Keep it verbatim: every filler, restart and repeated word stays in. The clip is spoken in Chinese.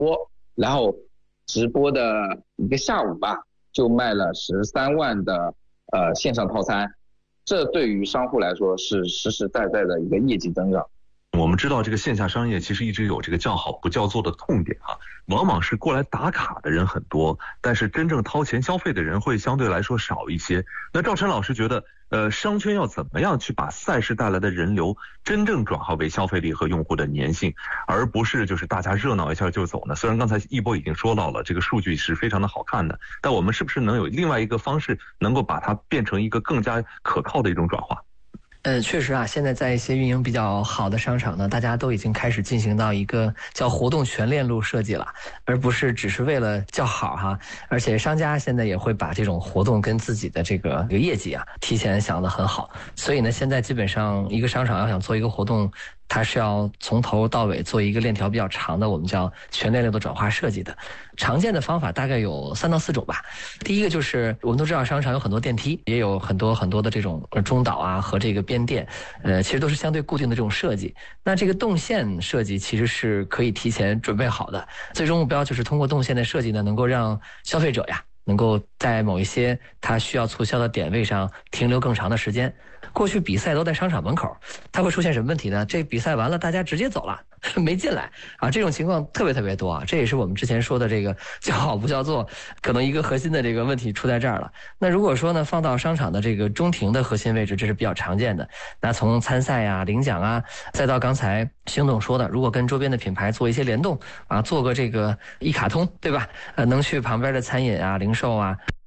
播，然后直播的一个下午吧，就卖了十三万的呃线上套餐，这对于商户来说是实实在在的一个业绩增长。 我们知道这个线下商业其实一直有这个叫好不叫座的痛点啊，往往是过来打卡的人很多，但是真正掏钱消费的人会相对来说少一些。那赵晨老师觉得，呃，商圈要怎么样去把赛事带来的人流真正转化为消费力和用户的粘性，而不是就是大家热闹一下就走呢？虽然刚才一波已经说到了这个数据是非常的好看的，但我们是不是能有另外一个方式，能够把它变成一个更加可靠的一种转化？ 呃，确实啊，现在在一些运营比较好的商场呢，大家都已经开始进行到一个叫活动全链路设计了，而不是只是为了叫好哈。而且商家现在也会把这种活动跟自己的这个这个业绩啊提前想得很好，所以呢，现在基本上一个商场要想做一个活动，它是要从头到尾做一个链条比较长的，我们叫全链路的转化设计的。常见的方法大概有三到四种吧。第一个就是我们都知道商场有很多电梯，也有很多很多的这种中岛啊和这个边店，呃，其实都是相对固定的这种设计。那这个动线设计其实是可以提前准备好的，最终目标就是通过动线的设计呢，能够让消费者呀能够在某一些他需要促销的点位上停留更长的时间。过去比赛都在商场门口，它会出现什么问题呢？这比赛完了，大家直接走了，没进来啊！这种情况特别特别多啊！这也是我们之前说的这个叫好不叫座，可能一个核心的这个问题出在这儿了。那如果说呢，放到商场的这个中庭的核心位置，这是比较常见的。那从参赛啊、领奖啊，再到刚才邢总说的，如果跟周边的品牌做一些联动啊，做个这个一卡通，对吧？呃，能去旁边的餐饮啊、零售啊。